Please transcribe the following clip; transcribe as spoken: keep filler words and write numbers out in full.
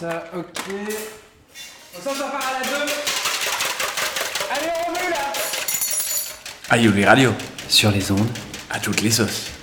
Ça, ok. On s'en part à la deux. Allez, on remet là. Ayuli Radio, Sur les ondes, à toutes les sauces.